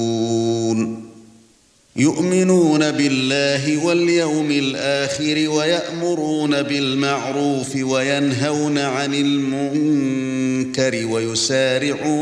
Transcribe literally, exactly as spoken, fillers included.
يؤمنون بالله واليوم الآخر ويأمرون بالمعروف وينهون عن المنكر ويسارعون